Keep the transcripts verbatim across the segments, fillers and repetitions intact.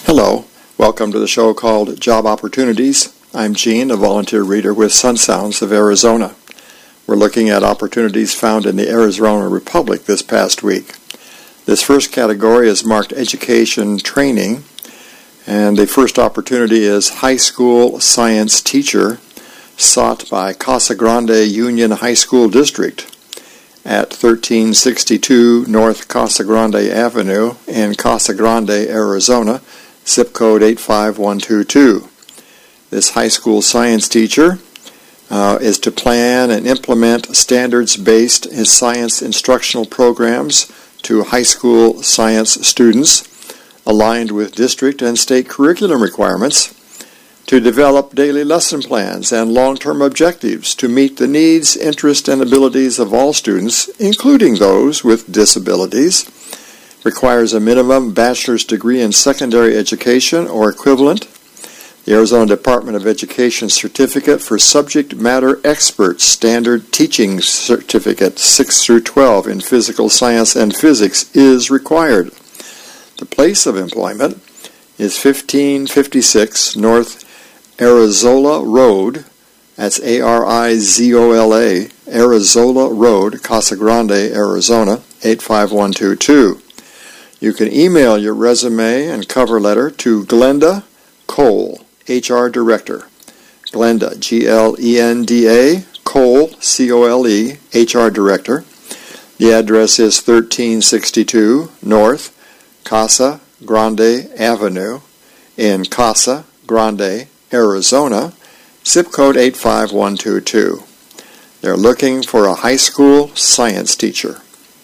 Hello, welcome to the show called Job Opportunities. I'm Gene, a volunteer reader with Sun Sounds of Arizona. We're looking at opportunities found in the Arizona Republic this past week. This first category is marked Education Training, and the first opportunity is High School Science Teacher, sought by Casa Grande Union High School District at thirteen sixty-two North Casa Grande Avenue in Casa Grande, Arizona, zip code eight five one two two. This high school science teacher uh, is to plan and implement standards-based science instructional programs to high school science students aligned with district and state curriculum requirements, to develop daily lesson plans and long-term objectives to meet the needs, interests, and abilities of all students, including those with disabilities. Requires a minimum bachelor's degree in secondary education or equivalent. The Arizona Department of Education Certificate for Subject Matter Expert Standard Teaching Certificate six through twelve in Physical Science and Physics is required. The place of employment is fifteen fifty-six North Arizola Road, that's A R I Z O L A, Arizola Road, Casa Grande, Arizona, eight five one two two. You can email your resume and cover letter to Glenda Cole, H R Director. Glenda, G L E N D A, Cole, C O L E, H R Director. The address is thirteen sixty-two North Casa Grande Avenue in Casa Grande, Arizona, zip code eight five one two two. They're looking for a high school science teacher.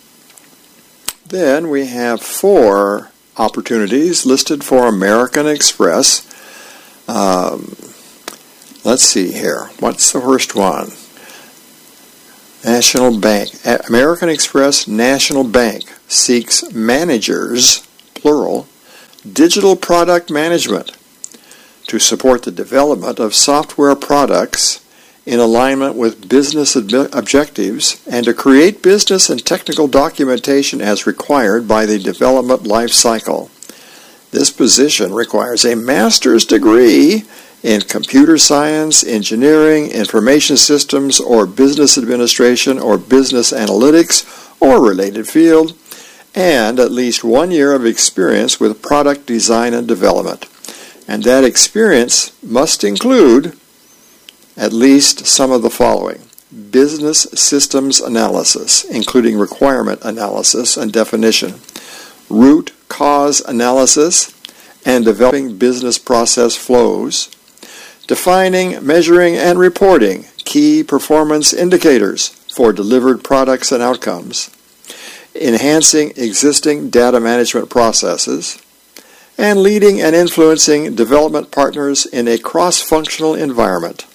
Then we have four opportunities listed for American Express. Um, let's see here. What's the first one? National Bank. American Express National Bank seeks managers, plural, digital product management to support the development of software products in alignment with business ob- objectives and to create business and technical documentation as required by the development life cycle. This position requires a master's degree in computer science, engineering, information systems, or business administration or business analytics or related field, and at least one year of experience with product design and development. And that experience must include at least some of the following: business systems analysis, including requirement analysis and definition, root cause analysis and developing business process flows, defining, measuring, and reporting key performance indicators for delivered products and outcomes, enhancing existing data management processes, and leading and influencing development partners in a cross-functional environment.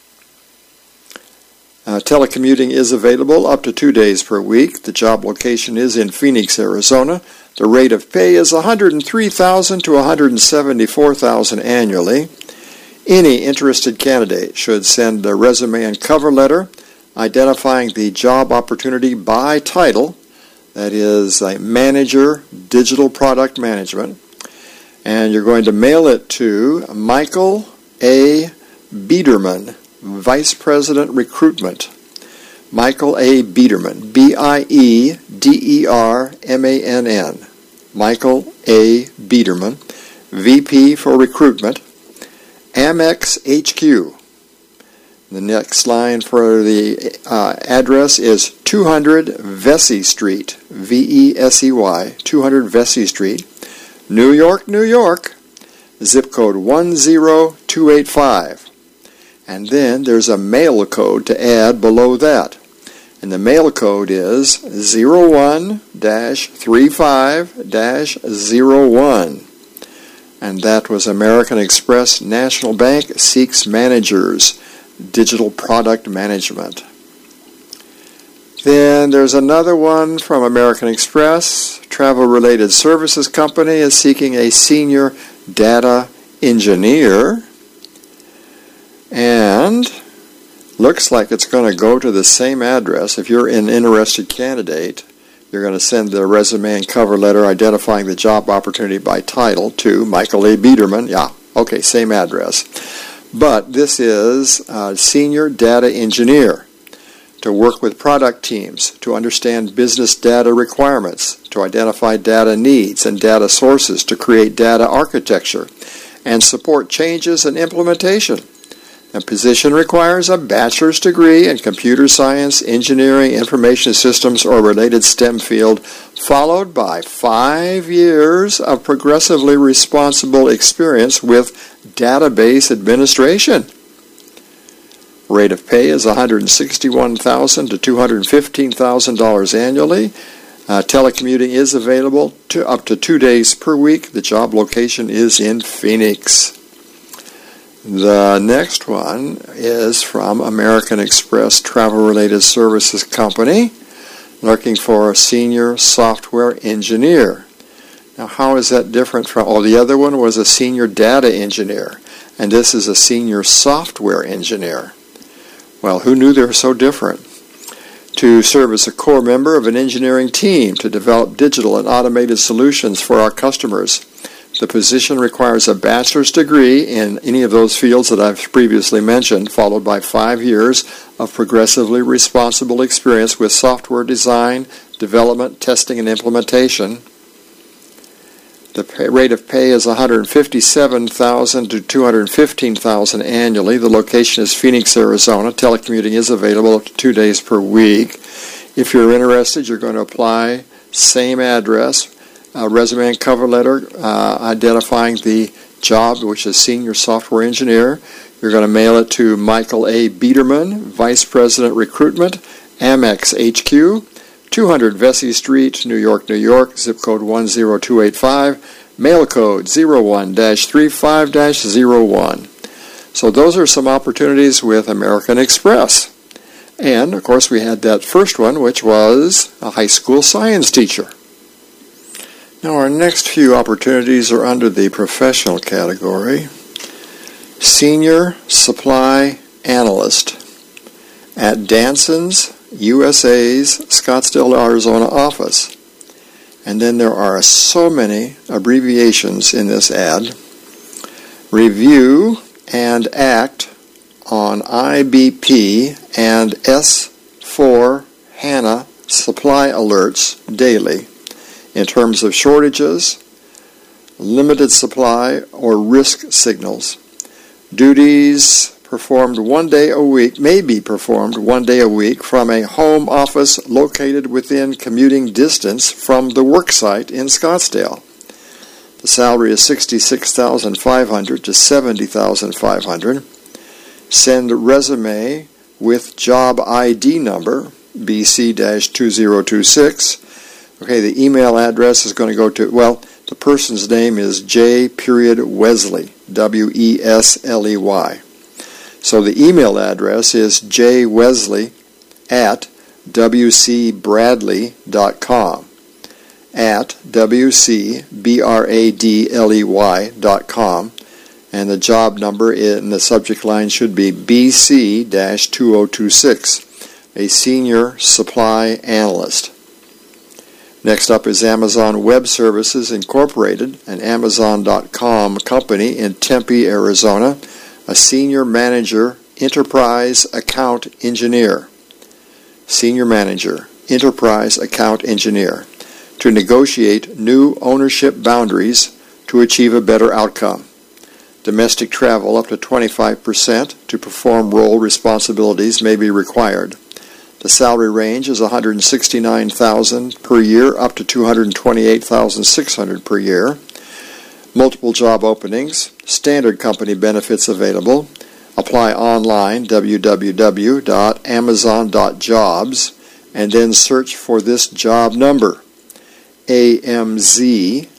Uh, telecommuting is available up to two days per week. The job location is in Phoenix, Arizona. The rate of pay is one hundred three thousand dollars to one hundred seventy-four thousand dollars annually. Any interested candidate should send their resume and cover letter identifying the job opportunity by title, that is a manager, digital product management, and you're going to mail it to Michael A. Biederman, Vice President Recruitment. Michael A. Biederman, B I E D E R M A N N. Michael A. Biederman, V P for Recruitment, Amex H Q. The next line for the uh, address is two hundred Vesey Street, V E S E Y, two hundred Vesey Street, New York, New York, zip code one zero two eight five. And then there's a mail code to add below that. And the mail code is zero one dash thirty-five dash zero one. And that was American Express National Bank seeks managers, digital product management. Then there's another one from American Express. Travel-related services company is seeking a senior data engineer. And looks like it's going to go to the same address. If you're an interested candidate, You're going to send the resume and cover letter identifying the job opportunity by title to Michael A. Biederman. Yeah, okay, same address. But this is a senior data engineer to work with product teams, to understand business data requirements, to identify data needs and data sources, to create data architecture, and support changes and implementation. The position requires a bachelor's degree in computer science, engineering, information systems, or related STEM field, followed by five years of progressively responsible experience with database administration. Rate of pay is one hundred sixty-one thousand dollars to two hundred fifteen thousand dollars annually. Uh, telecommuting is available to up to two days per week. The job location is in Phoenix. The next one is from American Express Travel-Related Services Company, looking for a senior software engineer. Now, how is that different from, oh, the other one was a senior data engineer, and this is a senior software engineer. Well, who knew they were so different? To serve as a core member of an engineering team to develop digital and automated solutions for our customers. The position requires a bachelor's degree in any of those fields that I've previously mentioned, followed by five years of progressively responsible experience with software design, development, testing, and implementation. The pay, rate of pay is one hundred fifty-seven thousand dollars to two hundred fifteen thousand dollars annually. The location is Phoenix, Arizona. Telecommuting is available up to two days per week. If you're interested, you're going to apply, same address, uh, resume and cover letter uh, identifying the job, which is senior software engineer. You're going to mail it to Michael A. Biederman, Vice President Recruitment, Amex H Q, two hundred Vesey Street, New York, New York, zip code one zero two eight five, mail code zero one dash three five dash zero one. So those are some opportunities with American Express. And, of course, we had that first one, which was a high school science teacher. Now, our next few opportunities are under the professional category. Senior Supply Analyst at Danson's U S A's Scottsdale, Arizona office. And then there are so many abbreviations in this ad. Review and act on I B P and S four HANA supply alerts daily in terms of shortages, limited supply, or risk signals. Duties performed one day a week, may be performed one day a week from a home office located within commuting distance from the worksite in Scottsdale. The salary is sixty-six thousand five hundred dollars to seventy thousand five hundred dollars. Send resume with job I D number B C two zero two six. Okay, the email address is going to go to, well, the person's name is J. period Wesley, W E S L E Y. So the email address is jwesley at w c bradley dot com, at w c bradley dot com, and the job number in the subject line should be B C two zero two six, a senior supply analyst. Next up is Amazon Web Services Incorporated, an Amazon dot com company in Tempe, Arizona, a senior manager, enterprise account engineer. Senior manager, enterprise account engineer, to negotiate new ownership boundaries to achieve a better outcome. Domestic travel up to twenty-five percent to perform role responsibilities may be required. The salary range is one hundred sixty-nine thousand dollars per year up to two hundred twenty-eight thousand six hundred dollars per year. Multiple job openings, standard company benefits available. Apply online, w w w dot amazon dot jobs, and then search for this job number, A M Z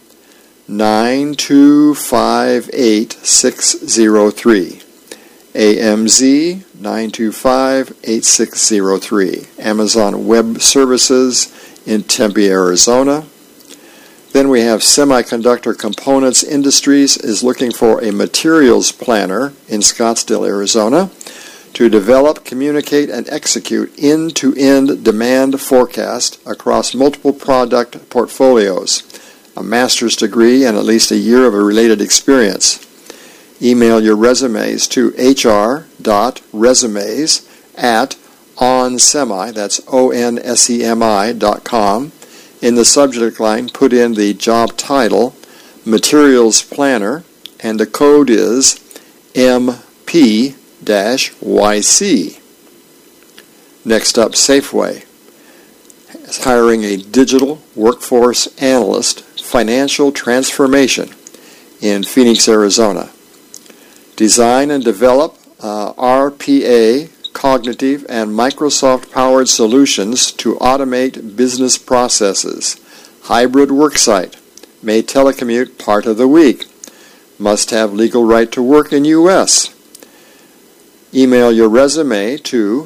nine two five eight six zero three. A M Z nine two five eight six zero three. Amazon Web Services in Tempe, Arizona. Then we have Semiconductor Components Industries is looking for a materials planner in Scottsdale, Arizona, to develop, communicate, and execute end-to-end demand forecast across multiple product portfolios, a master's degree, and at least a year of a related experience. Email your resumes to hr.resumes at onsemi, that's O N S E M I dot com. In the subject line, put in the job title, Materials Planner, and the code is M P Y C. Next up, Safeway is hiring a digital workforce analyst, financial transformation in Phoenix, Arizona. Design and develop uh, R P A, cognitive, and Microsoft-powered solutions to automate business processes. Hybrid worksite. May telecommute part of the week. Must have legal right to work in U S Email your resume to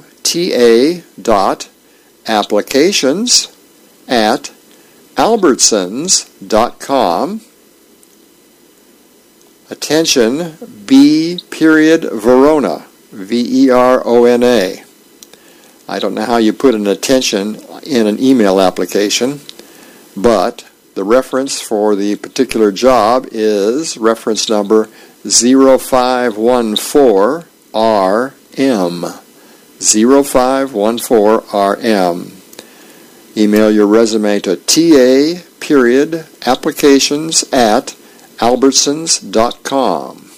ta.applications at albertsons dot com. Attention, B. Period Verona, V E R O N A. I don't know how you put an attention in an email application, but the reference for the particular job is reference number zero five one four R M. zero five one four R M. Email your resume to ta period applications at albertsons dot com.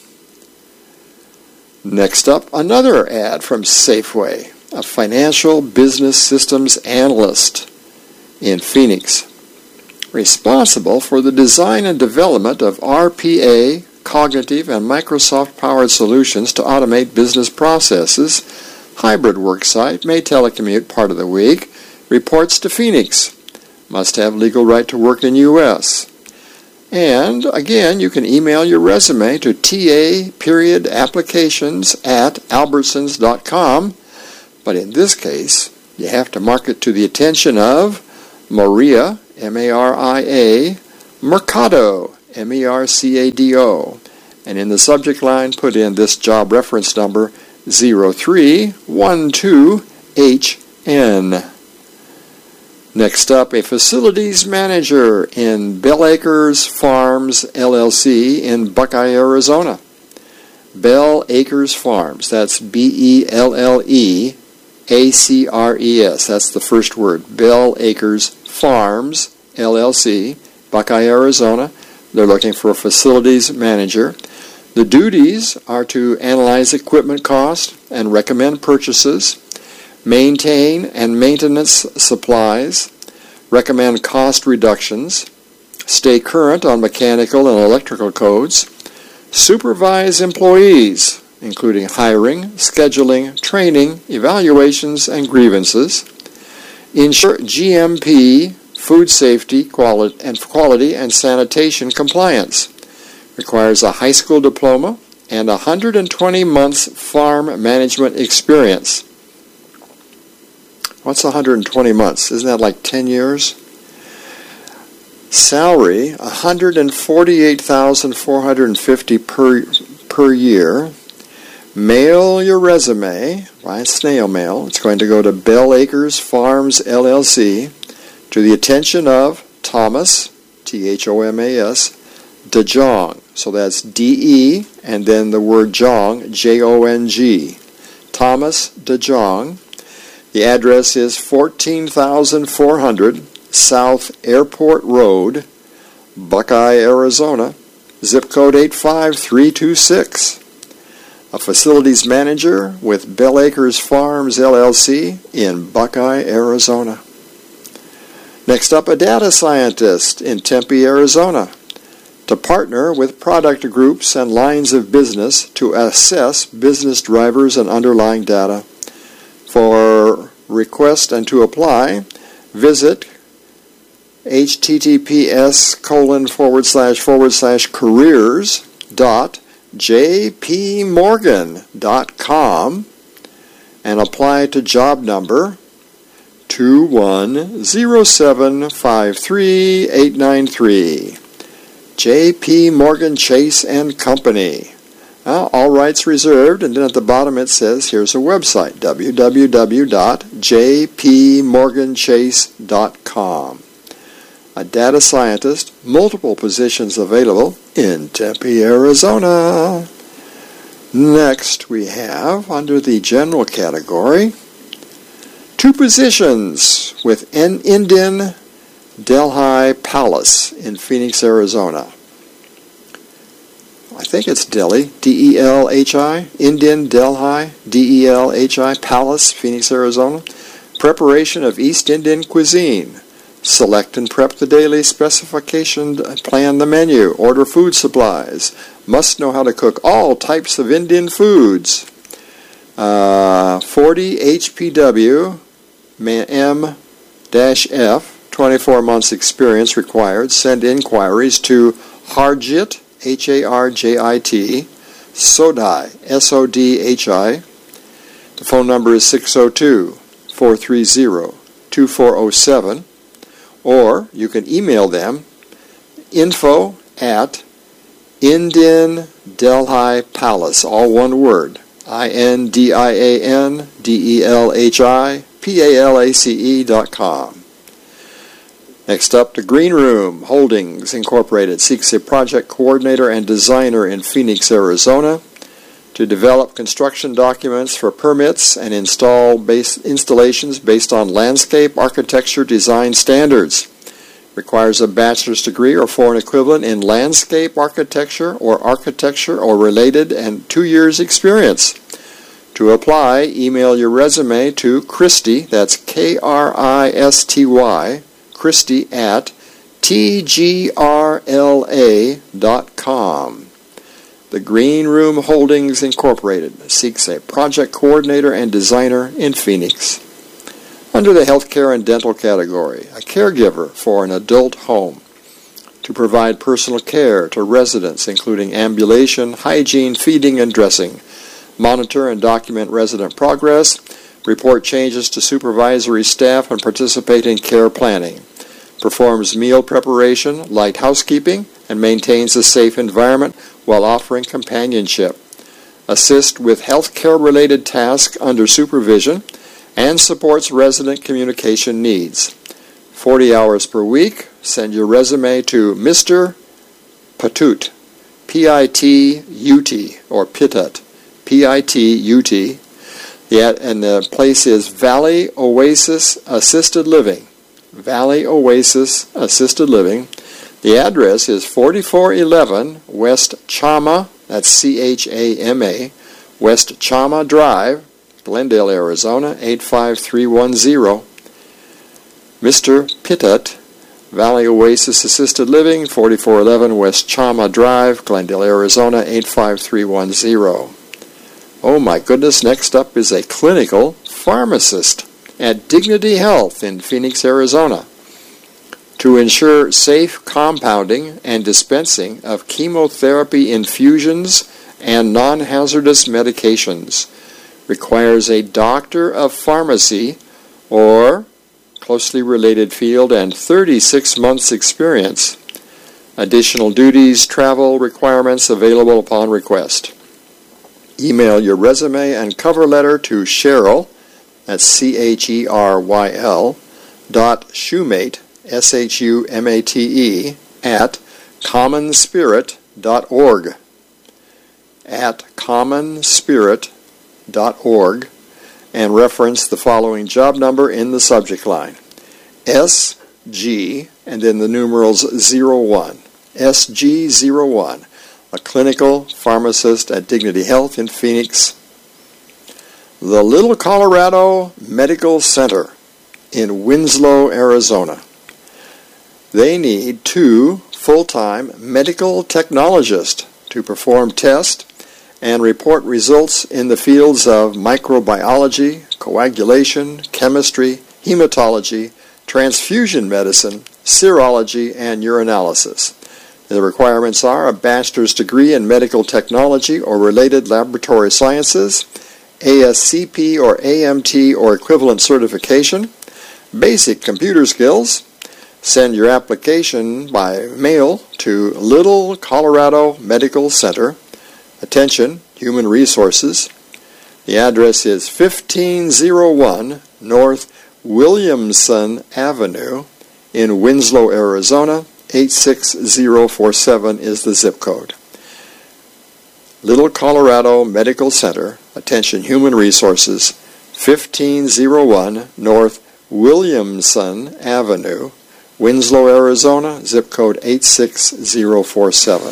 Next up, another ad from Safeway, a financial business systems analyst in Phoenix, responsible for the design and development of R P A, cognitive, and Microsoft-powered solutions to automate business processes. Hybrid worksite, may telecommute part of the week, reports to Phoenix, must have legal right to work in U S And again, you can email your resume to ta period applications at albertsons dot com, but in this case, you have to mark it to the attention of Maria, M A R I A, Mercado, M E R C A D O, and in the subject line, put in this job reference number zero three one two H N. Next up, a facilities manager in Bell Acres Farms, L L C in Buckeye, Arizona. Bell Acres Farms, that's B E L L E A C R E S, that's the first word. Bell Acres Farms, L L C, Buckeye, Arizona. They're looking for a facilities manager. The duties are to analyze equipment cost and recommend purchases, maintain and maintenance supplies, recommend cost reductions, stay current on mechanical and electrical codes, supervise employees, including hiring, scheduling, training, evaluations, and grievances, ensure G M P, food safety, quality, and quality and sanitation compliance. Requires a high school diploma and one hundred twenty months farm management experience. What's one hundred twenty months? Isn't that like ten years? Salary, one hundred forty-eight thousand four hundred fifty dollars per, per year. Mail your resume by snail mail. It's going to go to Bell Acres Farms, L L C, to the attention of Thomas, T H O M A S, DeJong. So that's D E and then the word Jong, J O N G. Thomas DeJong. The address is fourteen thousand four hundred South Airport Road, Buckeye, Arizona, zip code eight five three two six. A facilities manager with Bell Acres Farms, L L C in Buckeye, Arizona. Next up, a data scientist in Tempe, Arizona, to partner with product groups and lines of business to assess business drivers and underlying data. For request and to apply, visit https colon forward slash forward slash careers dot jpmorgan dot com and apply to job number two one zero seven five three eight nine three. J P Morgan Chase and Company, Uh, all rights reserved, and then at the bottom it says, here's a website, w w w dot j p morgan chase dot com. A data scientist, multiple positions available in Tempe, Arizona. Next, we have, under the general category, two positions with N- Indian Delhi Palace in Phoenix, Arizona. I think it's Delhi, D E L H I, Indian Delhi, D E L H I, Palace, Phoenix, Arizona. Preparation of East Indian cuisine. Select and prep the daily specification, plan the menu, order food supplies. Must know how to cook all types of Indian foods. Uh, forty H P W, M F, twenty-four months experience required. Send inquiries to Harjit, H A R J I T, Sodhi, S O D H I. The phone number is six oh two, four three zero, two four oh seven, or you can email them, info at Indian Delhi Palace, all one word, I N D I A N D E L H I P A L A C E dot com. Next up, the Green Room Holdings Incorporated seeks a project coordinator and designer in Phoenix, Arizona to develop construction documents for permits and install base installations based on landscape architecture design standards. Requires a bachelor's degree or foreign equivalent in landscape architecture or architecture or related and two years experience. To apply, email your resume to Christy, that's K R I S T Y, Christy at T G R L A dot com. The Green Room Holdings Incorporated seeks a project coordinator and designer in Phoenix. Under the healthcare and dental category, a caregiver for an adult home to provide personal care to residents, including ambulation, hygiene, feeding, and dressing, monitor and document resident progress, report changes to supervisory staff, and participate in care planning. Performs meal preparation, light housekeeping, and maintains a safe environment while offering companionship. Assist with healthcare-related tasks under supervision and supports resident communication needs. forty hours per week. Send your resume to Mister Pitut, P I T U T, or Pitut, P I T U T. Yeah, and the place is Valley Oasis Assisted Living. Valley Oasis Assisted Living. The address is forty-four eleven West Chama, that's C H A M A, West Chama Drive, Glendale, Arizona, eight five three one zero. Mister Pitut, Valley Oasis Assisted Living, forty-four eleven West Chama Drive, Glendale, Arizona, eight five three one zero. Oh my goodness, next up is a clinical pharmacist at Dignity Health in Phoenix, Arizona, to ensure safe compounding and dispensing of chemotherapy infusions and non-hazardous medications. Requires a doctor of pharmacy or closely related field and thirty-six months experience. Additional duties, travel requirements available upon request. Email your resume and cover letter to Cheryl, that's C H E R Y L, dot Shumate, S H U M A T E, at common spirit dot org. At common spirit dot org, and reference the following job number in the subject line. S G, and then the numerals zero one. S G zero one. A clinical pharmacist at Dignity Health in Phoenix. The Little Colorado Medical Center in Winslow, Arizona. They need two full-time medical technologists to perform tests and report results in the fields of microbiology, coagulation, chemistry, hematology, transfusion medicine, serology, and urinalysis. The requirements are a bachelor's degree in medical technology or related laboratory sciences, A S C P or A M T or equivalent certification, basic computer skills. Send your application by mail to Little Colorado Medical Center, Attention, Human Resources. The address is fifteen oh one North Williamson Avenue in Winslow, Arizona. eight six zero four seven is the zip code. Little Colorado Medical Center. Attention, Human Resources. fifteen oh one North Williamson Avenue, Winslow, Arizona, zip code eight six zero four seven.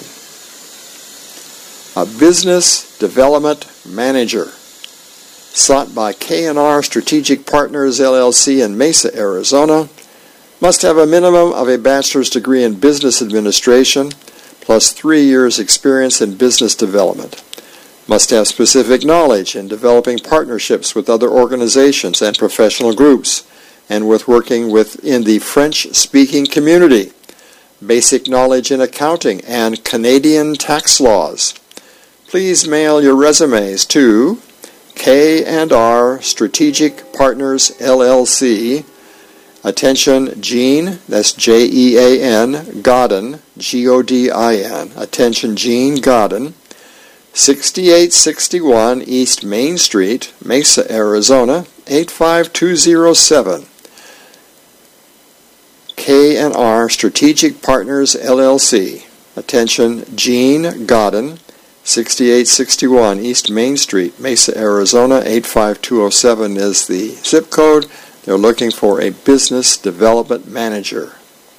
A business development manager sought by K and R Strategic Partners, L L C in Mesa, Arizona, must have a minimum of a bachelor's degree in business administration plus three years experience in business development. Must have specific knowledge in developing partnerships with other organizations and professional groups, and with working within the French-speaking community. Basic knowledge in accounting and Canadian tax laws. Please mail your resumes to K and R Strategic Partners, L L C. Attention, Jean, that's J E A N, Godin, G O D I N. Attention, Jean Godin, sixty-eight sixty-one East Main Street, Mesa, Arizona, eight five two zero seven. K and R Strategic Partners, L L C. Attention, Jean Godin, sixty-eight sixty-one East Main Street, Mesa, Arizona, eight five two zero seven is the zip code. They're looking for a business development manager.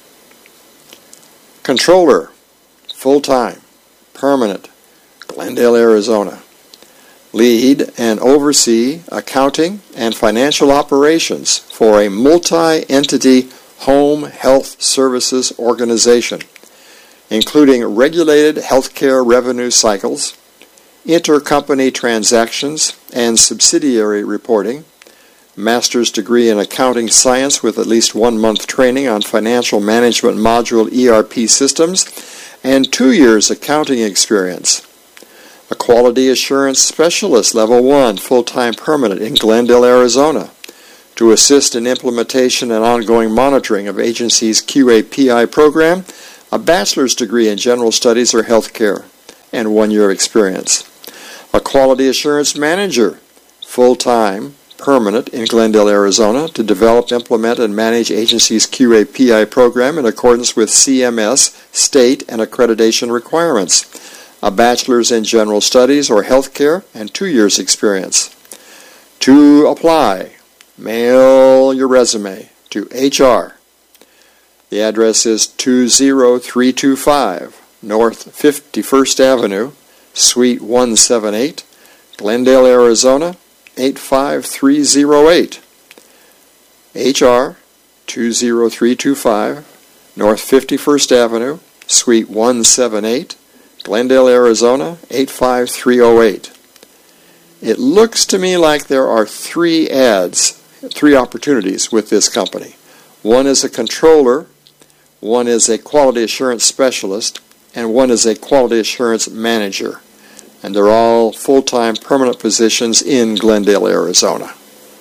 Controller, full-time, permanent, Glendale, Arizona. Lead and oversee accounting and financial operations for a multi-entity home health services organization, including regulated healthcare revenue cycles, intercompany transactions, and subsidiary reporting, master's degree in accounting science with at least one month training on financial management module E R P systems, and two years accounting experience. A quality assurance specialist, level one, full-time permanent in Glendale, Arizona, to assist in implementation and ongoing monitoring of agency's Q A P I program, a bachelor's degree in general studies or healthcare, and one year experience. A quality assurance manager, full-time, permanent in Glendale, Arizona, to develop, implement, and manage agency's Q A P I program in accordance with C M S, state, and accreditation requirements. A bachelor's in general studies or healthcare, and two years experience. To apply, mail your resume to H R. The address is two oh three two five North fifty-first Avenue, Suite one seventy-eight, Glendale, Arizona, eight five three oh eight. H R two oh three two five North fifty-first Avenue, Suite one seventy-eight, Glendale, Arizona, eight five three oh eight. It looks to me like there are three ads, three opportunities with this company. One is a controller, one is a quality assurance specialist, and one is a quality assurance manager. And they're all full-time permanent positions in Glendale, Arizona.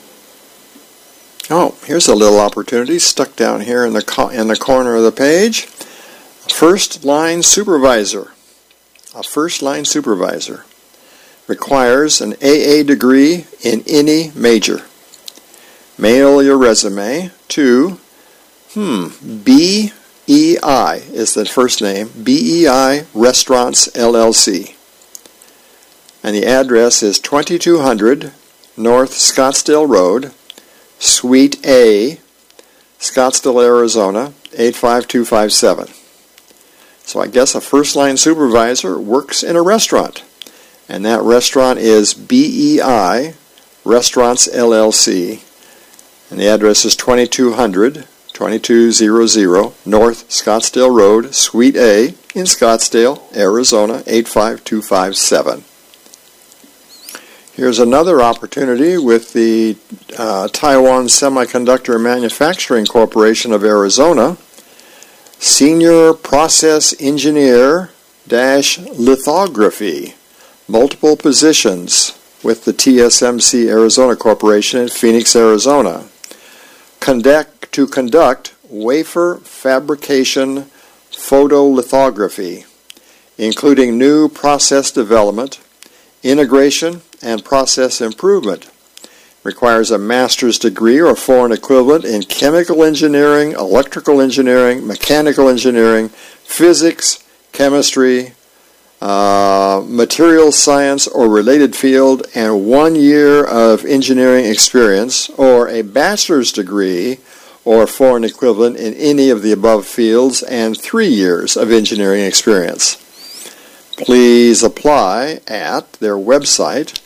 Oh, here's a little opportunity stuck down here in the co- in the corner of the page. First line supervisor. A first line supervisor requires an A A degree in any major. Mail your resume to hmm B E I is the first name, B E I Restaurants, L L C. And the address is twenty-two hundred North Scottsdale Road, Suite A, Scottsdale, Arizona, eight five two five seven. So I guess a first-line supervisor works in a restaurant, and that restaurant is B E I Restaurants, L L C, and the address is twenty-two hundred, twenty-two hundred North Scottsdale Road, Suite A, in Scottsdale, Arizona, eight five two five seven. Here's another opportunity with the uh, Taiwan Semiconductor Manufacturing Corporation of Arizona. Senior Process Engineer dash Lithography. Multiple positions with the T S M C Arizona Corporation in Phoenix, Arizona. Conduct, to conduct wafer fabrication photolithography including new process development, integration, and process improvement. Requires a master's degree or foreign equivalent in chemical engineering, electrical engineering, mechanical engineering, physics, chemistry, uh, materials science or related field, and one year of engineering experience, or a bachelor's degree or foreign equivalent in any of the above fields, and three years of engineering experience. Please apply at their website,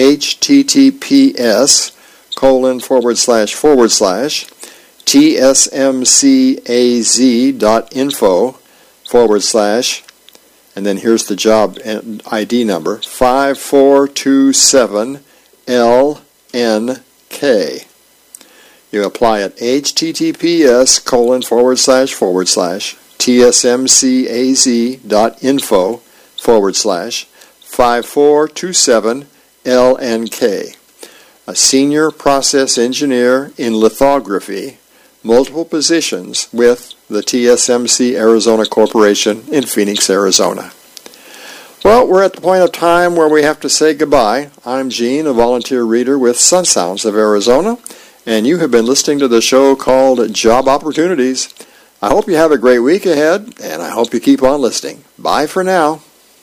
https colon forward slash forward slash tsmcaz.info forward slash, and then here's the job I D number, five four two seven L N K. You apply at https colon forward slash forward slash tsmcaz.info forward slash five four two seven L N K. A senior process engineer in lithography, multiple positions with the T S M C Arizona Corporation in Phoenix, Arizona. Well, we're at the point of time where we have to say goodbye. I'm Gene, a volunteer reader with Sun Sounds of Arizona, and you have been listening to the show called Job Opportunities. I hope you have a great week ahead, and I hope you keep on listening. Bye for now.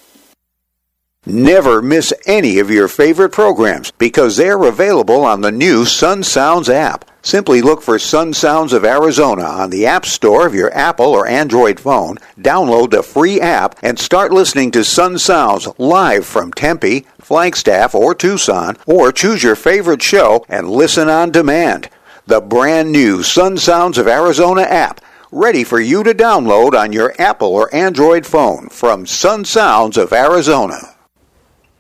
Never miss any of your favorite programs because they're available on the new Sun Sounds app. Simply look for Sun Sounds of Arizona on the App Store of your Apple or Android phone, download the free app, and start listening to Sun Sounds live from Tempe, Flagstaff, or Tucson, or choose your favorite show and listen on demand. The brand new Sun Sounds of Arizona app, ready for you to download on your Apple or Android phone from Sun Sounds of Arizona.